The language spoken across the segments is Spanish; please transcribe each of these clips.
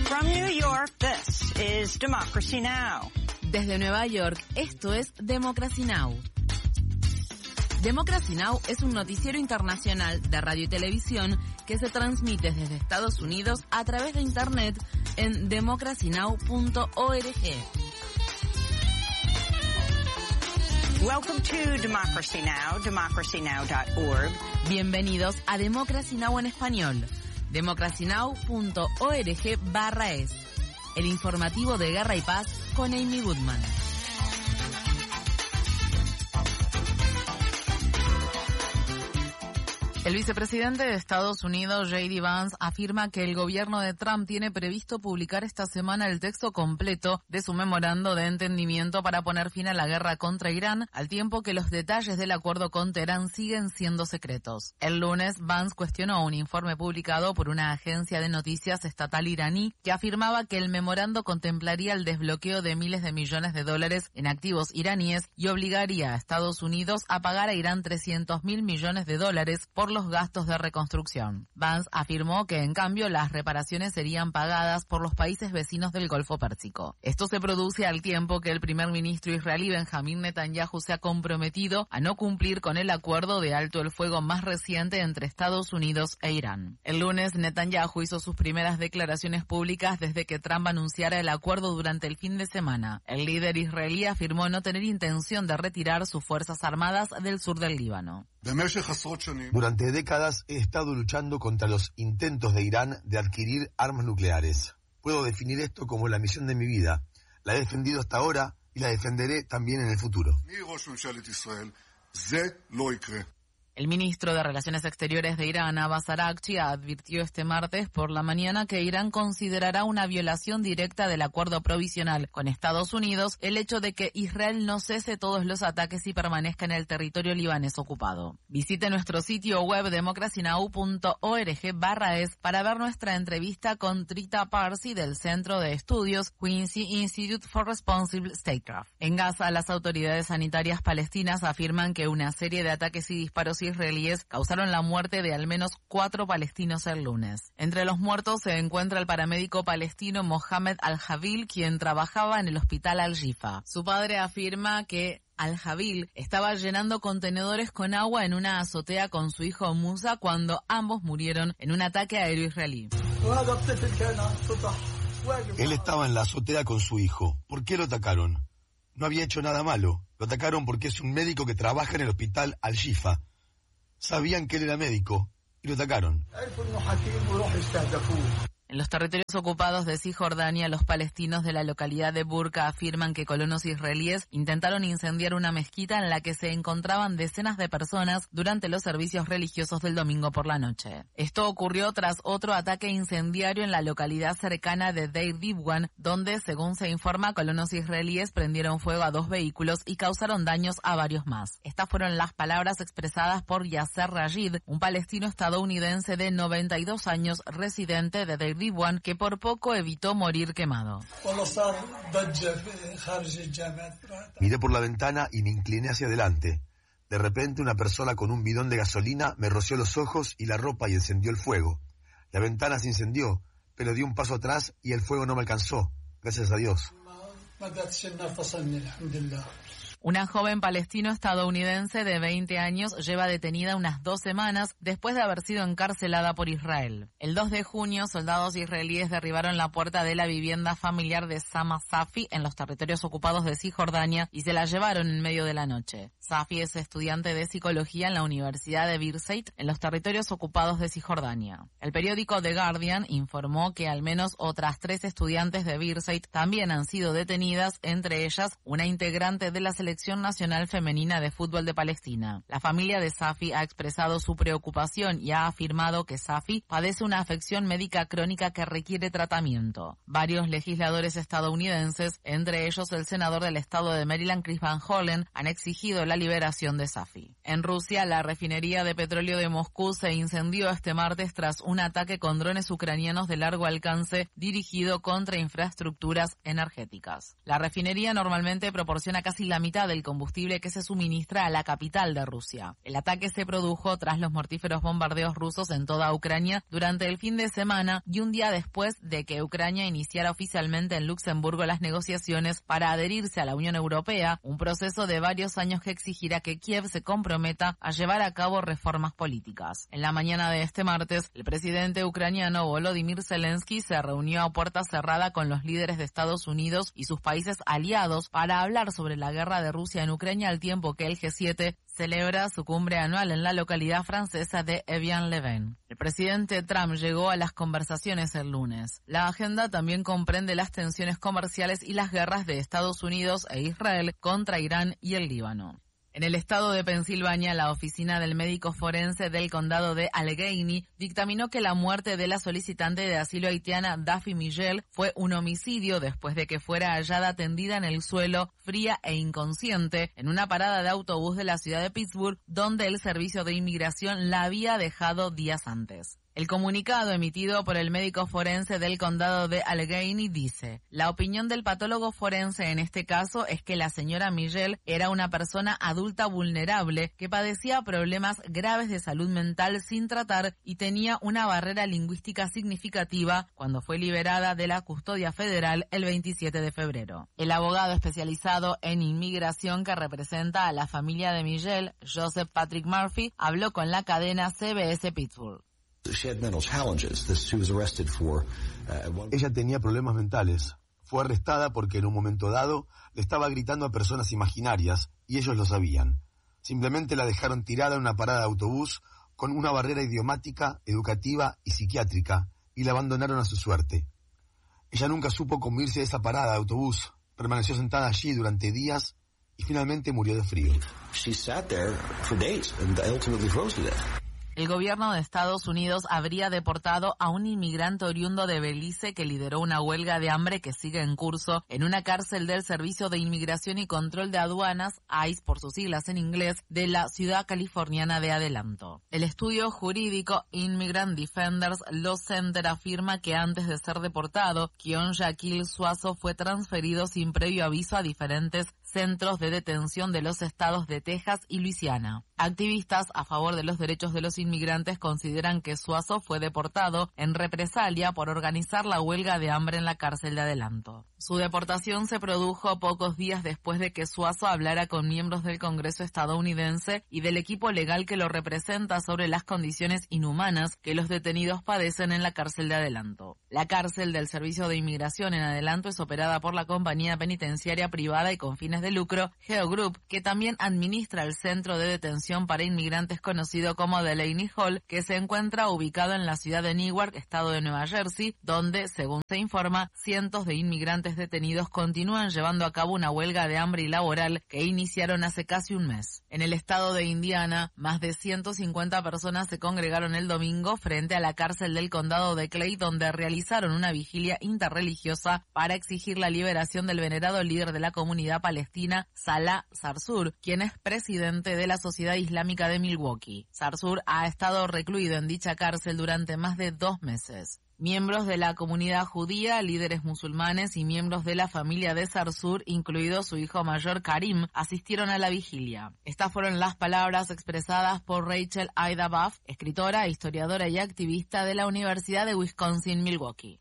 From New York, this is Democracy Now! Desde Nueva York, esto es Democracy Now! Democracy Now! Es un noticiero internacional de radio y televisión que se transmite desde Estados Unidos a través de Internet en democracynow.org. Welcome to Democracy Now!, democracynow.org. Bienvenidos a Democracy Now! En español, democracynow.org/es. El informativo de Guerra y Paz con Amy Goodman. El vicepresidente de Estados Unidos, J.D. Vance, afirma que el gobierno de Trump tiene previsto publicar esta semana el texto completo de su memorando de entendimiento para poner fin a la guerra contra Irán, al tiempo que los detalles del acuerdo con Teherán siguen siendo secretos. El lunes, Vance cuestionó un informe publicado por una agencia de noticias estatal iraní que afirmaba que el memorando contemplaría el desbloqueo de miles de millones de dólares en activos iraníes y obligaría a Estados Unidos a pagar a Irán $300 mil millones por los gastos de reconstrucción. Vance afirmó que, en cambio, las reparaciones serían pagadas por los países vecinos del Golfo Pérsico. Esto se produce al tiempo que el primer ministro israelí Benjamín Netanyahu se ha comprometido a no cumplir con el acuerdo de alto el fuego más reciente entre Estados Unidos e Irán. El lunes, Netanyahu hizo sus primeras declaraciones públicas desde que Trump anunciara el acuerdo durante el fin de semana. El líder israelí afirmó no tener intención de retirar sus fuerzas armadas del sur del Líbano. Durante décadas he estado luchando contra los intentos de Irán de adquirir armas nucleares. Puedo definir esto como la misión de mi vida. La he defendido hasta ahora y la defenderé también en el futuro. El ministro de Relaciones Exteriores de Irán, Abbas Araghchi, advirtió este martes por la mañana que Irán considerará una violación directa del acuerdo provisional con Estados Unidos el hecho de que Israel no cese todos los ataques y permanezca en el territorio libanés ocupado. Visite nuestro sitio web democracynow.org/es para ver nuestra entrevista con Trita Parsi del Centro de Estudios Quincy Institute for Responsible Statecraft. En Gaza, las autoridades sanitarias palestinas afirman que una serie de ataques y disparos israelíes causaron la muerte de al menos 4 palestinos el lunes. Entre los muertos se encuentra el paramédico palestino Mohamed Al-Jabil, quien trabajaba en el hospital Al-Shifa. Su padre afirma que Al-Jabil estaba llenando contenedores con agua en una azotea con su hijo Musa cuando ambos murieron en un ataque aéreo israelí. Él estaba en la azotea con su hijo. ¿Por qué lo atacaron? No había hecho nada malo. Lo atacaron porque es un médico que trabaja en el hospital Al-Shifa. Sabían que él era médico y lo atacaron. En los territorios ocupados de Cisjordania, los palestinos de la localidad de Burka afirman que colonos israelíes intentaron incendiar una mezquita en la que se encontraban decenas de personas durante los servicios religiosos del domingo por la noche. Esto ocurrió tras otro ataque incendiario en la localidad cercana de Deir Dibwan, donde, según se informa, colonos israelíes prendieron fuego a 2 vehículos y causaron daños a varios más. Estas fueron las palabras expresadas por Yasser Rashid, un palestino estadounidense de 92 años residente de Deir Dibwan, que por poco evitó morir quemado. Miré por la ventana y me incliné hacia adelante. De repente una persona con un bidón de gasolina me roció los ojos y la ropa y encendió el fuego. La ventana se incendió, pero di un paso atrás y el fuego no me alcanzó. Gracias a Dios. Una joven palestino-estadounidense de 20 años lleva detenida unas 2 semanas después de haber sido encarcelada por Israel. El 2 de junio, soldados israelíes derribaron la puerta de la vivienda familiar de Sama Safi en los territorios ocupados de Cisjordania y se la llevaron en medio de la noche. Safi es estudiante de psicología en la Universidad de Birzeit en los territorios ocupados de Cisjordania. El periódico The Guardian informó que al menos otras 3 estudiantes de Birzeit también han sido detenidas, entre ellas una integrante de la selección nacional femenina de fútbol de Palestina. La familia de Safi ha expresado su preocupación y ha afirmado que Safi padece una afección médica crónica que requiere tratamiento. Varios legisladores estadounidenses, entre ellos el senador del estado de Maryland, Chris Van Hollen, han exigido la liberación de Safi. En Rusia, la refinería de petróleo de Moscú se incendió este martes tras un ataque con drones ucranianos de largo alcance dirigido contra infraestructuras energéticas. La refinería normalmente proporciona casi la mitad mitad del combustible que se suministra a la capital de Rusia. El ataque se produjo tras los mortíferos bombardeos rusos en toda Ucrania durante el fin de semana y un día después de que Ucrania iniciara oficialmente en Luxemburgo las negociaciones para adherirse a la Unión Europea, un proceso de varios años que exigirá que Kiev se comprometa a llevar a cabo reformas políticas. En la mañana de este martes, el presidente ucraniano Volodymyr Zelensky se reunió a puerta cerrada con los líderes de Estados Unidos y sus países aliados para hablar sobre la guerra de Rusia en Ucrania al tiempo que el G7 celebra su cumbre anual en la localidad francesa de Evian-le-Bain. El presidente Trump llegó a las conversaciones el lunes. La agenda también comprende las tensiones comerciales y las guerras de Estados Unidos e Israel contra Irán y el Líbano. En el estado de Pensilvania, la oficina del médico forense del condado de Allegheny dictaminó que la muerte de la solicitante de asilo haitiana Daphne Miguel fue un homicidio después de que fuera hallada tendida en el suelo, fría e inconsciente, en una parada de autobús de la ciudad de Pittsburgh, donde el servicio de inmigración la había dejado días antes. El comunicado emitido por el médico forense del condado de Allegheny dice: la opinión del patólogo forense en este caso es que la señora Miguel era una persona adulta vulnerable que padecía problemas graves de salud mental sin tratar y tenía una barrera lingüística significativa cuando fue liberada de la custodia federal el 27 de febrero. El abogado especializado en inmigración que representa a la familia de Miguel, Joseph Patrick Murphy, habló con la cadena CBS Pittsburgh. Ella tenía problemas mentales. Fue arrestada porque en un momento dado le estaba gritando a personas imaginarias y ellos lo sabían. Simplemente la dejaron tirada en una parada de autobús con una barrera idiomática, educativa y psiquiátrica y la abandonaron a su suerte. Ella nunca supo cómo irse de esa parada de autobús. Permaneció sentada allí durante días y finalmente murió de frío. El gobierno de Estados Unidos habría deportado a un inmigrante oriundo de Belice que lideró una huelga de hambre que sigue en curso en una cárcel del Servicio de Inmigración y Control de Aduanas, ICE por sus siglas en inglés, de la ciudad californiana de Adelanto. El estudio jurídico Immigrant Defenders Law Center afirma que antes de ser deportado, Kion Shaquille Suazo fue transferido sin previo aviso a diferentes centros de detención de los estados de Texas y Luisiana. Activistas a favor de los derechos de los inmigrantes consideran que Suazo fue deportado en represalia por organizar la huelga de hambre en la cárcel de Adelanto. Su deportación se produjo pocos días después de que Suazo hablara con miembros del Congreso estadounidense y del equipo legal que lo representa sobre las condiciones inhumanas que los detenidos padecen en la cárcel de Adelanto. La cárcel del Servicio de Inmigración en Adelanto es operada por la compañía penitenciaria privada y con fines de lucro Geo Group, que también administra el centro de detención para inmigrantes conocido como Delaney Hall, que se encuentra ubicado en la ciudad de Newark, estado de Nueva Jersey, donde, según se informa, cientos de inmigrantes detenidos continúan llevando a cabo una huelga de hambre y laboral que iniciaron hace casi un mes. En el estado de Indiana, más de 150 personas se congregaron el domingo frente a la cárcel del condado de Clay, donde realizaron una vigilia interreligiosa para exigir la liberación del venerado líder de la comunidad palestina, Salah Sarsour, quien es presidente de la Sociedad Islámica de Milwaukee. Sarsour ha estado recluido en dicha cárcel durante más de 2 meses. Miembros de la comunidad judía, líderes musulmanes y miembros de la familia de Sarsour, incluido su hijo mayor Karim, asistieron a la vigilia. Estas fueron las palabras expresadas por Rachel Ida Buff, escritora, historiadora y activista de la Universidad de Wisconsin-Milwaukee.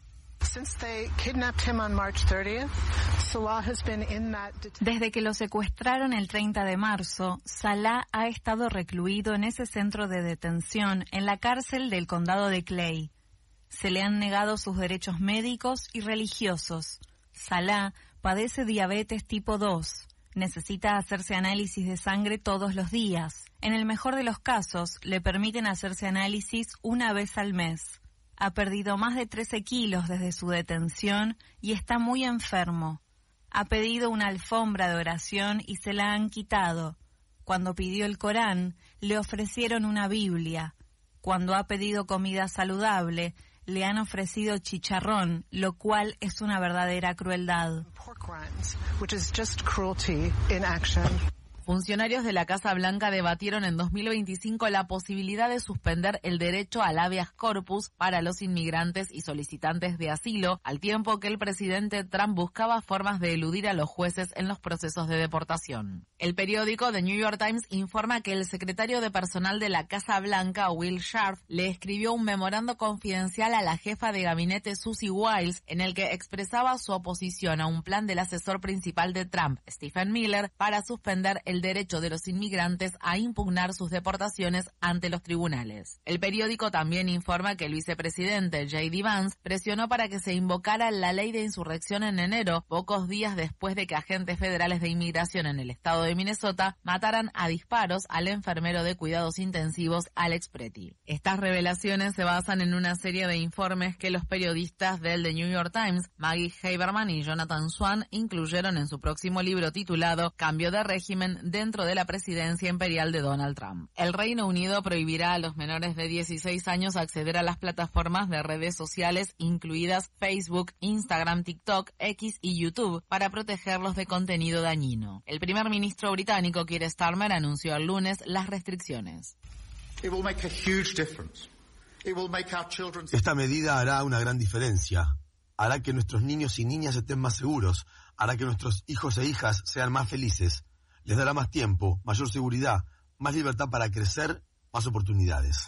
Desde que lo secuestraron el 30 de marzo, Salah ha estado recluido en ese centro de detención en la cárcel del condado de Clay. Se le han negado sus derechos médicos y religiosos. Salah padece diabetes tipo 2. Necesita hacerse análisis de sangre todos los días. En el mejor de los casos, le permiten hacerse análisis una vez al mes. Ha perdido más de 13 kilos desde su detención y está muy enfermo. Ha pedido una alfombra de oración y se la han quitado. Cuando pidió el Corán, le ofrecieron una Biblia. Cuando ha pedido comida saludable, le han ofrecido chicharrón, lo cual es una verdadera crueldad. Funcionarios de la Casa Blanca debatieron en 2025 la posibilidad de suspender el derecho al habeas corpus para los inmigrantes y solicitantes de asilo, al tiempo que el presidente Trump buscaba formas de eludir a los jueces en los procesos de deportación. El periódico The New York Times informa que el secretario de personal de la Casa Blanca, Will Scharf, le escribió un memorando confidencial a la jefa de gabinete Susie Wiles en el que expresaba su oposición a un plan del asesor principal de Trump, Stephen Miller, para suspender el derecho de los inmigrantes a impugnar sus deportaciones ante los tribunales. El periódico también informa que el vicepresidente J.D. Vance presionó para que se invocara la ley de insurrección en enero, pocos días después de que agentes federales de inmigración en el estado de Minnesota mataran a disparos al enfermero de cuidados intensivos Alex Pretty. Estas revelaciones se basan en una serie de informes que los periodistas del The New York Times, Maggie Haberman y Jonathan Swan, incluyeron en su próximo libro titulado Cambio de régimen dentro de la presidencia imperial de Donald Trump. El Reino Unido prohibirá a los menores de 16 años acceder a las plataformas de redes sociales, incluidas Facebook, Instagram, TikTok, X y YouTube, para protegerlos de contenido dañino. El primer ministro británico Keir Starmer anunció el lunes las restricciones. Esta medida hará una gran diferencia. Hará que nuestros niños y niñas estén más seguros. Hará que nuestros hijos e hijas sean más felices. Les dará más tiempo, mayor seguridad, más libertad para crecer, más oportunidades.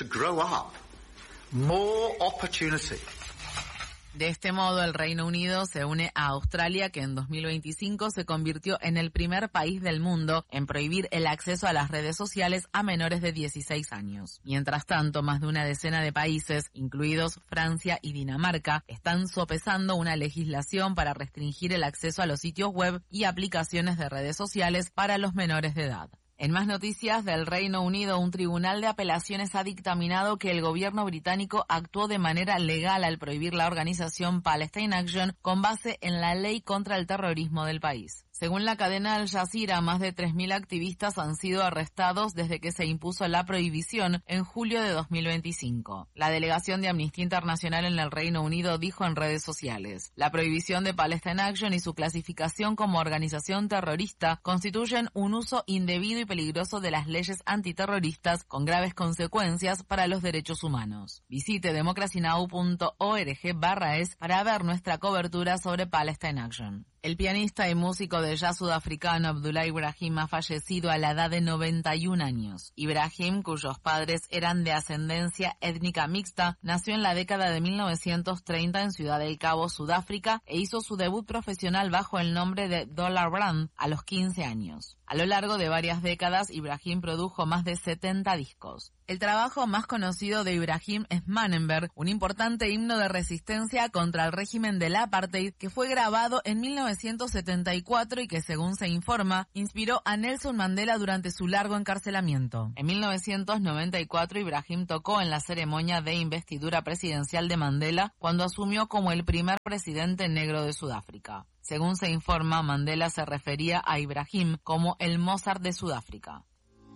De este modo, el Reino Unido se une a Australia, que en 2025 se convirtió en el primer país del mundo en prohibir el acceso a las redes sociales a menores de 16 años. Mientras tanto, más de una decena de países, incluidos Francia y Dinamarca, están sopesando una legislación para restringir el acceso a los sitios web y aplicaciones de redes sociales para los menores de edad. En más noticias del Reino Unido, un tribunal de apelaciones ha dictaminado que el gobierno británico actuó de manera legal al prohibir la organización Palestine Action con base en la ley contra el terrorismo del país. Según la cadena Al Jazeera, más de 3.000 activistas han sido arrestados desde que se impuso la prohibición en julio de 2025. La delegación de Amnistía Internacional en el Reino Unido dijo en redes sociales: la prohibición de Palestine Action y su clasificación como organización terrorista constituyen un uso indebido y peligroso de las leyes antiterroristas con graves consecuencias para los derechos humanos. Visite democracynow.org/es para ver nuestra cobertura sobre Palestine Action. El pianista y músico de jazz sudafricano Abdullah Ibrahim ha fallecido a la edad de 91 años. Ibrahim, cuyos padres eran de ascendencia étnica mixta, nació en la década de 1930 en Ciudad del Cabo, Sudáfrica, e hizo su debut profesional bajo el nombre de Dollar Brand a los 15 años. A lo largo de varias décadas, Ibrahim produjo más de 70 discos. El trabajo más conocido de Ibrahim es Manenberg, un importante himno de resistencia contra el régimen del apartheid que fue grabado en 1974 y que, según se informa, inspiró a Nelson Mandela durante su largo encarcelamiento. En 1994, Ibrahim tocó en la ceremonia de investidura presidencial de Mandela cuando asumió como el primer presidente negro de Sudáfrica. Según se informa, Mandela se refería a Ibrahim como el Mozart de Sudáfrica.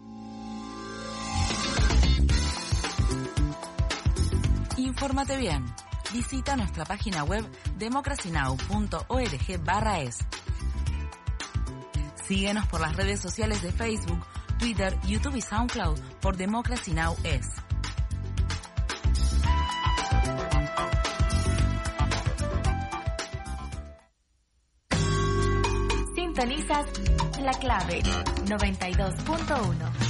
Infórmate bien. Visita nuestra página web democracynow.org/es. Síguenos por las redes sociales de Facebook, Twitter, YouTube y SoundCloud por Democracy Now! Es. Sintonizas La Clave 92.1.